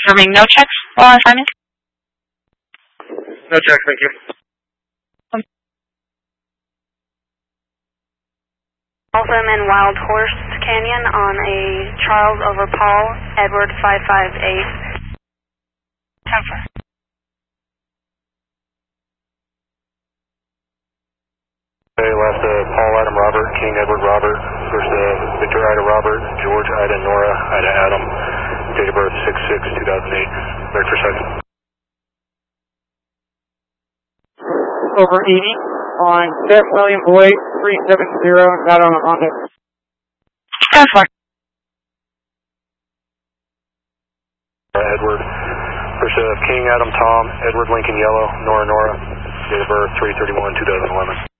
Confirming no checks while on assignment? No checks, thank you. Also, I'm in Wild Horse Canyon on a Charles over Paul, Edward 558. Cover. Okay, last Paul Adam Robert, King Edward Robert, first Victor Ida Robert, George Ida Nora, Ida Adam, date of birth 6/6/2008, ready for second. Over 80 on Step William Boyd 370, not on the contact. Go for it. Edward, first King Adam Tom, Edward Lincoln Yellow, Nora Nora, date of birth 3/31/2011.